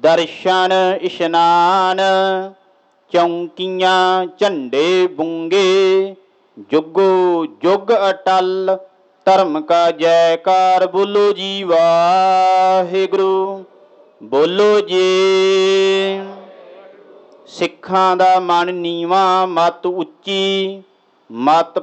ਦਰਸ਼ਨ ਇਸ਼ਨਾਨ ਚੌਂਕੀਆਂ ਝੰਡੇ ਬੁੰਗੇ। ਜੁਗੋ ਜੁਗ ਅਟਲ ਧਰਮ ਕਾ ਜੈਕਾਰ। ਬੋਲੋ ਜੀ ਵਾਹਿਗੁਰੂ, ਬੋਲੋ ਜੀ। ਸਿੱਖਾਂ ਦਾ ਮਨ ਨੀਵਾਂ, ਮੱਤ ਉੱਚੀ, ਮੱਤ